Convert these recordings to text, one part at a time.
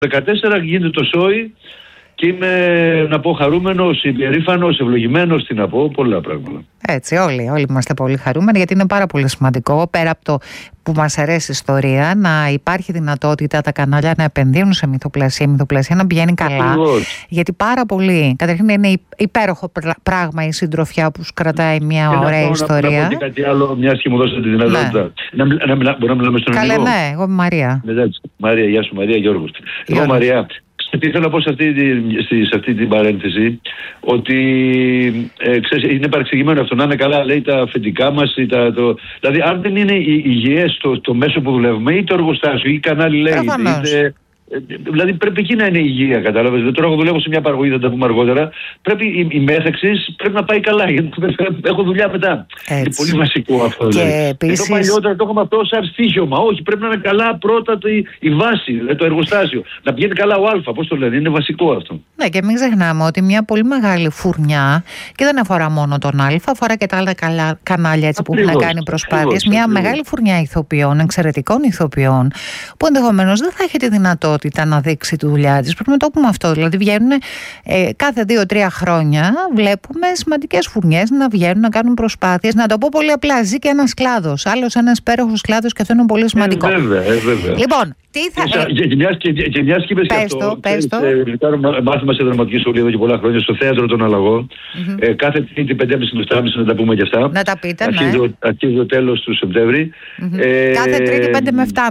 14 γίνεται το σόι και είμαι, να πω, χαρούμενος, υπερήφανος, ευλογημένος, τι να πω, πολλά πράγματα. Έτσι, όλοι είμαστε πολύ χαρούμενοι, γιατί είναι πάρα πολύ σημαντικό, πέρα από το που μας αρέσει η ιστορία, να υπάρχει δυνατότητα τα κανάλια να επενδύουν σε μυθοπλασία, η μυθοπλασία να πηγαίνει καλά. Ακριβώς. Γιατί πάρα πολύ, καταρχήν είναι υπέροχο πράγμα η συντροφιά που σου κρατάει μια ωραία ιστορία. Να πω και κάτι άλλο, μιας και μου δώσατε τη δυνατότητα. Μπορούμε να μιλάμε στον Καλά, ελληνικό. ναι, εγώ είμαι Μαρία. Μαρία, γεια σου, Μαρία Γιώργος. Εγώ, Μαρία, τι θέλω να πω σε αυτή την παρένθεση, ότι ξέρεις, είναι παρεξηγημένο αυτό. Να είναι καλά, λέει, τα αφεντικά μας. Δηλαδή, αν δεν είναι υγιές το μέσο που δουλεύουμε, ή το εργοστάσιο, ή κανάλι λέει. Δηλαδή πρέπει εκεί να είναι υγεία, κατάλαβες. Τώρα εγώ δουλεύω σε μια παραγωγή, θα τα πούμε αργότερα. Πρέπει η μέθεξη πρέπει να πάει καλά, γιατί έχω δουλειά μετά. Είναι πολύ βασικό αυτό. Δηλαδή. Επίσης... Ενώ παλιότερα το έχουμε αυτό σαν στοίχημα. Όχι, πρέπει να είναι καλά πρώτα η βάση, δηλαδή το εργοστάσιο. Να πηγαίνει καλά ο Α, πώς το λένε, είναι βασικό αυτό. Ναι, και μην ξεχνάμε ότι μια πολύ μεγάλη φουρνιά, και δεν αφορά μόνο τον Α, αφορά και τα άλλα κανάλια έτσι, που έχουν κάνει προσπάθειες. Μια μεγάλη φουρνιά ηθοποιών, εξαιρετικών ηθοποιών, που ενδεχομένως δεν θα έχει τη δυνατότητα να δείξει τη δουλειά της. Πρέπει να το πούμε αυτό. Δηλαδή βγαίνουν κάθε 2-3 χρόνια, βλέπουμε σημαντικές φουρνιές να βγαίνουν, να κάνουν προσπάθειες. Να το πω πολύ απλά, ζει και ένας κλάδος. Άλλος ένας υπέροχος κλάδος, και αυτό είναι πολύ σημαντικό. Βέβαια. Λοιπόν, τι θα... Και μιας και είπες και αυτό, κάνω μάθημα σε δραματική σχολή εδώ και πολλά χρόνια, στο Θέατρο των Αλλαγών. Κάθε Τρίτη 5.30 με 7.30 να τα πούμε και αυτά. Να τα πείτε, αρχίζει το τέλος του Σεπτέμβρη. Κάθε Τρίτη 5 με 7.30.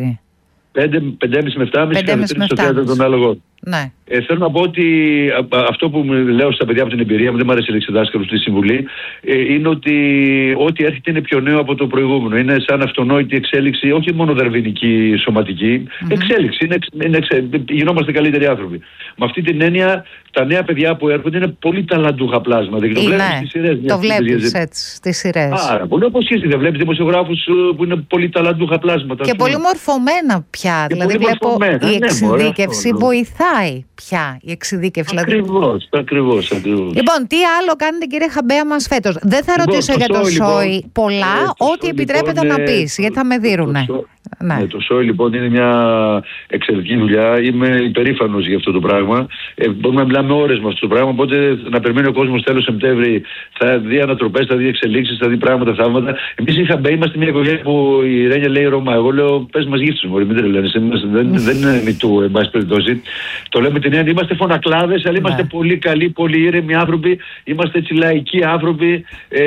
5.30 με 7.30 στο Θέατρο των Αλλαγών. Ναι. Θέλω να πω ότι αυτό που λέω στα παιδιά από την εμπειρία μου, δεν μου αρέσει η λέξη δάσκαλος στη συμβουλή, είναι ότι ό,τι έρχεται είναι πιο νέο από το προηγούμενο. Είναι σαν αυτονόητη εξέλιξη, όχι μόνο δαρβηνική, σωματική. Εξέλιξη. Γινόμαστε καλύτεροι άνθρωποι. Με αυτή την έννοια, τα νέα παιδιά που έρχονται είναι πολύ ταλαντούχα πλάσματα. Και το βλέπεις στις σειρές. Το βλέπεις έτσι στις σειρές. Άρα, πολύ όπως και εσύ δεν βλέπεις δημοσιογράφους που είναι πολύ ταλαντούχα πλάσματα. Και πολύ μορφωμένα πια. Δηλαδή βλέπω η εξειδίκευση βοηθάει πια. Η εξειδίκευση. Ακριβώς. Λοιπόν, τι άλλο κάνετε, κύριε Χαμπέα, μας φέτος? Δεν θα ρωτήσω για το σόι πολλά, ό,τι επιτρέπετε να πεις, γιατί θα με δίνουνε. Ναι, το σόι λοιπόν είναι μια εξαιρετική δουλειά. Είμαι υπερήφανος για αυτό το πράγμα. Μπορούμε να μιλάμε ώρες με αυτό το πράγμα. Οπότε να περιμένει ο κόσμος τέλος Σεπτέμβρη, θα δει ανατροπές, θα δει εξελίξεις, θα δει πράγματα, θαύματα. Εμείς είμαστε μια οικογένεια που η Ρένια λέει Ρώμα. Εγώ λέω πες μας γύφτους, μωρί, μην τρελαίνεσαι. Δεν είναι μητού, εν πάση περιπτώσει. Το λέμε την έννοια, είμαστε φωνακλάδες, αλλά είμαστε πολύ καλοί, πολύ ήρεμοι άνθρωποι. Είμαστε έτσι λαϊκοί άνθρωποι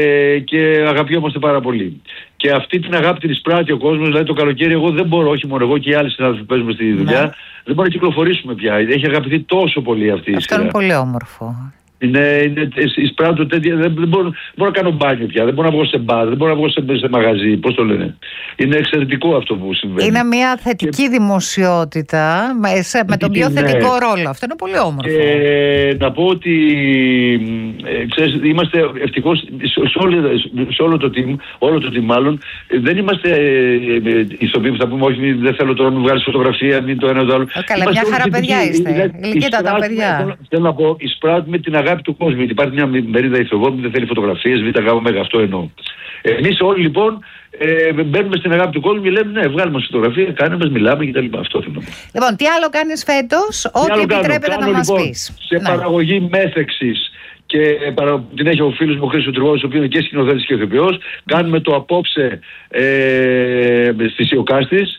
και αγαπιόμαστε πάρα πολύ. Και αυτή την αγάπη την εισπράττει ο κόσμος. Δηλαδή το καλοκαίρι, εγώ δεν μπορώ, όχι μόνο εγώ και οι άλλοι συνάδελφοι που παίζουμε στη δουλειά, δεν μπορούμε να κυκλοφορήσουμε πια. Έχει αγαπηθεί τόσο πολύ αυτή η σειρά. Αυτό είναι πολύ όμορφο. Εισπράττω τέτοια. Δεν μπορώ να κάνω μπάνιο πια. Δεν μπορώ να βγω σε μπαρ, δεν μπορώ να βγω σε μαγαζί. Πώς το λένε. Είναι εξαιρετικό αυτό που συμβαίνει. Είναι μια θετική δημοσιότητα με τον πιο θετικό ρόλο. Αυτό είναι πολύ όμορφο. Να πω ότι ξέρεις, είμαστε ευτυχώς σε όλο το team μάλλον. Δεν είμαστε ηθοποιοί που θα πούμε όχι, δεν θέλω τώρα να μου βγάλεις φωτογραφία, μην το ένα το άλλο. Καλά, μια χαρά παιδιά είστε. Γλυκύτατα παιδιά. Θέλω να πω, εισπράττουμε την αγάπη του κόσμου. Γιατί υπάρχει μια μερίδα ηθοποιών που δεν θέλει φωτογραφίες, αυτό εννοώ. Εμείς όλοι λοιπόν μπαίνουμε στην αγάπη του κόσμου και λέμε ναι, βγάλουμε φωτογραφία, κάνε μας, μιλάμε κτλ. Αυτό θέλω να πω. Λοιπόν, τι άλλο κάνεις φέτος, ό,τι επιτρέπετε να μας πεις? Σε παραγωγή μέθεξης, και την έχει ο φίλος μου ο Χρήστος Τριγώδης, ο οποίος είναι και σκηνοθέτης και ηθοποιός. Κάνουμε το απόψε στη Σιωκάστης.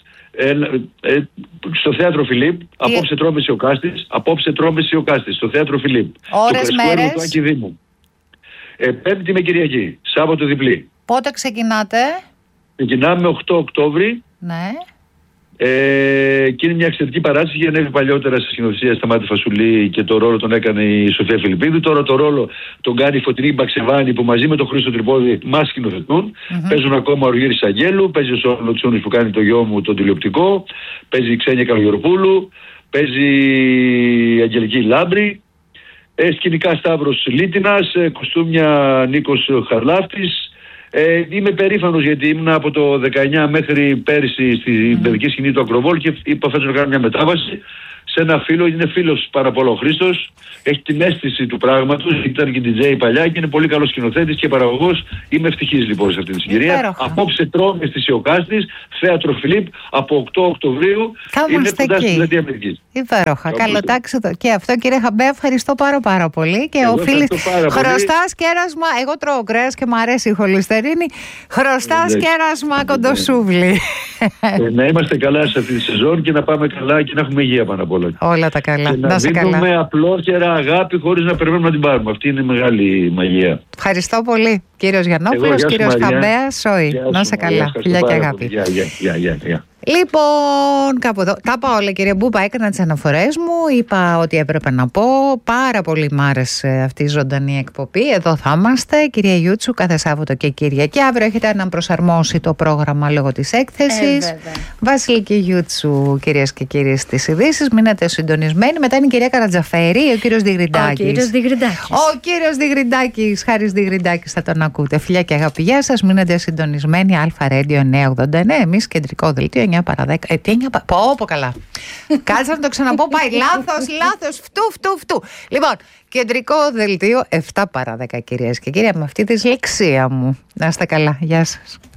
Στο Θέατρο Φιλίπ. Απόψε τρώμε Σιωκάστης. Στο Θέατρο Φιλίπ. Ώρες, μέρες? Του Άκη Δήμου. Πέμπτη με Κυριακή. Σάββατο διπλή. Πότε ξεκινάτε? Ξεκινάμε 8 Οκτώβρη. Ναι. Και είναι μια εξαιρετική παράσταση. Είχε ανέβει παλιότερα στη σκηνοθεσία Σταμάτη Φασουλή και το ρόλο τον έκανε η Σοφία Φιλιππίδου. Τώρα το ρόλο τον κάνει η Φωτεινή Μπαξεβάνη, που μαζί με τον Χρήστο Τρυπόδη μας σκηνοθετούν. Παίζουν ακόμα ο Αργύρης Αγγέλου, παίζει ο Σόλο Τσούνης που κάνει το γιο μου τον τηλεοπτικό, παίζει η Ξένια Καλογεροπούλου, παίζει η Αγγελική Λάμπρη, σκηνικά Σταύρος Λίτινας, κοστούμια Νίκος Χαρλάφτης. Είμαι περήφανος γιατί ήμουν από το 19 μέχρι πέρυσι στην παιδική σκηνή του Ακροβόλ και είπα φέτος να κάνω μια μετάβαση σε ένα φίλο, είναι φίλος πάρα πολύ ο Χρήστος, έχει την αίσθηση του πράγματος, ήταν και DJ παλιά και είναι πολύ καλός σκηνοθέτης και παραγωγός. Είμαι ευτυχής λοιπόν σε αυτή την συγκυρία. Απόψε τρώμε στη Σιωκάστης, θέατρο Φιλίπ, από 8 Οκτωβρίου. Είναι κοντά στη Λατινική Αμερική. Υπέροχα. Καλοτάξιδο και αυτό, κύριε Χαμπέ, ευχαριστώ πάρα πολύ. Και ο φίλος χρωστάς κέρασμα. Εγώ τρώω κρέας και μου αρέσει η χολυστερίνη. Χρωστάς κέρασμα κοντοσούβλι. Να είμαστε καλά σε αυτή τη σεζόν και να πάμε καλά και να έχουμε υγεία πάνω απ' όλα. Όλα τα καλά. Και να δίνουμε απλόχερα αγάπη χωρίς να περιμένουμε να την πάρουμε. Αυτή είναι η μεγάλη μαγεία. Ευχαριστώ πολύ. Κύριος Γιαννόπουλος, κύριος Χαμπέας, Σόι. Να είσαι καλά. Φιλιά και αγάπη. Λοιπόν, κάπου εδώ. Τα είπα όλα, κύριε Μπούπα. Έκανα τις αναφορές μου. Είπα ότι έπρεπε να πω. Πάρα πολύ μ' άρεσε αυτή η ζωντανή εκπομπή. Εδώ θα είμαστε, κυρία Γιούτσου, κάθε Σάββατο και Κυριακή. Αύριο έχετε να προσαρμόσει το πρόγραμμα λόγω της έκθεσης. Βασιλική Γιούτσου, κυρίες και κύριοι, στις ειδήσεις. Μείνετε συντονισμένοι. Μετά είναι η κυρία Καρατζαφέρη, ο κύριος Διγριντάκης. Ο κύριος Διγριντάκης, Χάρης Διγριντάκης, θα τον ακούτε. Φιλιά και αγάπη, γεια σας. Μείνετε συντονισμένοι. Αλφα Radio 989. Εμείς κεντρικό δελτίο 9 παρά 10. Πω καλά. Κάτσε να το ξαναπώ. Πάει λάθος. Φτού. Λοιπόν, κεντρικό δελτίο 7 παρά 10, κυρίες και κύριοι, με αυτή τη δυσλεξία μου. Να είστε καλά. Γεια σας.